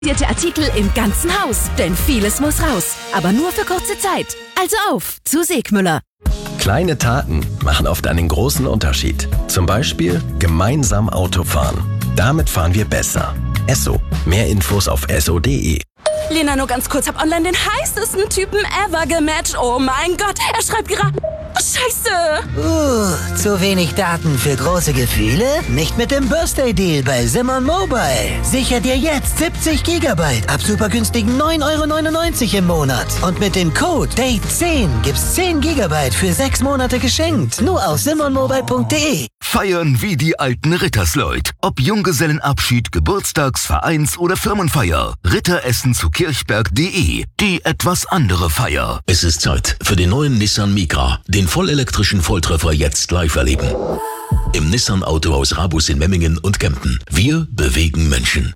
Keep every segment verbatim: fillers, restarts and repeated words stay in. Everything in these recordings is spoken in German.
Artikel im ganzen Haus, denn vieles muss raus. Aber nur für kurze Zeit. Also auf zu Segmüller. Kleine Taten machen oft einen großen Unterschied. Zum Beispiel gemeinsam Auto fahren. Damit fahren wir besser. Esso. Mehr Infos auf esso punkt de. Lena, nur ganz kurz, hab online den heißesten Typen ever gematcht. Oh mein Gott, er schreibt gerade... Scheiße! Uh, zu wenig Daten für große Gefühle? Nicht mit dem Birthday-Deal bei Simon Mobile. Sicher dir jetzt siebzig Gigabyte ab super günstigen neun Euro neunundneunzig im Monat. Und mit dem Code Date zehn gibt's zehn Gigabyte für sechs Monate geschenkt. Nur auf simon mobile punkt de. Feiern wie die alten Rittersleut. Ob Junggesellenabschied, Geburtstags-, Vereins- oder Firmenfeier. Ritteressen zu kirchberg punkt de. Die etwas andere Feier. Es ist Zeit für den neuen Nissan Micra. Den vollelektrischen Volltreffer jetzt live erleben. Im Nissan Autohaus Rabus in Memmingen und Kempten. Wir bewegen Menschen.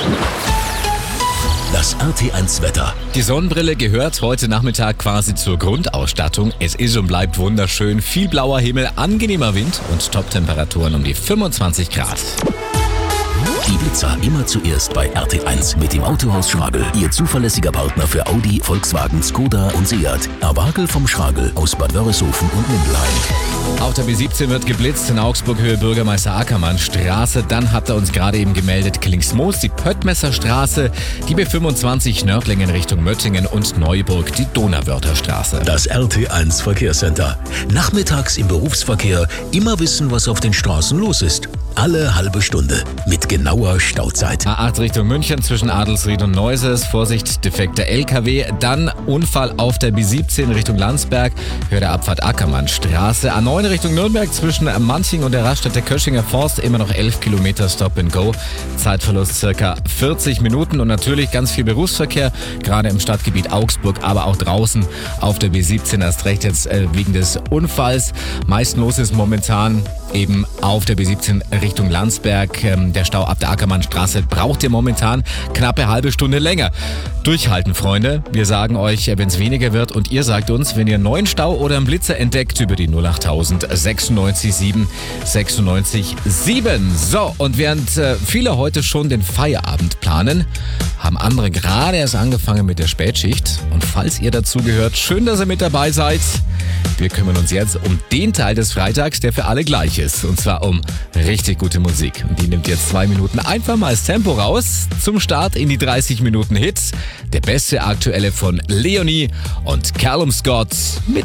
Das R T eins Wetter. Die Sonnenbrille gehört heute Nachmittag quasi zur Grundausstattung. Es ist und bleibt wunderschön. Viel blauer Himmel, angenehmer Wind und Top-Temperaturen um die fünfundzwanzig Grad. Die Blitzer immer zuerst bei R T eins mit dem Autohaus Schragel. Ihr zuverlässiger Partner für Audi, Volkswagen, Skoda und Seat. Erwagel vom Schragel aus Bad Wörishofen und Mindelheim. Auf der B siebzehn wird geblitzt in Augsburg Höhe Bürgermeister Ackermann Straße. Dann hat er uns gerade eben gemeldet Killingsmoos, die Pöttmesser Straße, die B fünfundzwanzig Nördlingen Richtung Möttingen und Neuburg, die Donauwörther Straße. Das R T eins Verkehrscenter. Nachmittags im Berufsverkehr immer wissen, was auf den Straßen los ist. Alle halbe Stunde mit genauer Stauzeit. A acht Richtung München zwischen Adelsried und Neuses. Vorsicht, defekter L K W. Dann Unfall auf der B siebzehn Richtung Landsberg. Höhe der Abfahrt Ackermann Straße. A neun Richtung Nürnberg zwischen Manching und der Raststätte Köschinger Forst. Immer noch elf Kilometer Stop and Go. Zeitverlust circa vierzig Minuten und natürlich ganz viel Berufsverkehr. Gerade im Stadtgebiet Augsburg, aber auch draußen auf der B siebzehn. Erst recht jetzt äh, wegen des Unfalls. Meist los ist momentan eben auf der B siebzehn Richtung Landsberg. Ähm, der Stau ab der Ackermannstraße braucht ihr momentan knappe halbe Stunde länger. Durchhalten, Freunde. Wir sagen euch, wenn es weniger wird und ihr sagt uns, wenn ihr einen neuen Stau oder einen Blitzer entdeckt, über die null achttausend sechsundneunzig sieben sechsundneunzig sieben. So, und während äh, viele heute schon den Feierabend planen, haben andere gerade erst angefangen mit der Spätschicht. Und falls ihr dazu gehört, schön, dass ihr mit dabei seid. Wir kümmern uns jetzt um den Teil des Freitags, der für alle gleich ist. Und zwar um richtig gute Musik. Und die nimmt jetzt zwei Minuten einfach mal das Tempo raus. Zum Start in die dreißig Minuten Hits. Der beste aktuelle von Leonie und Callum Scott mit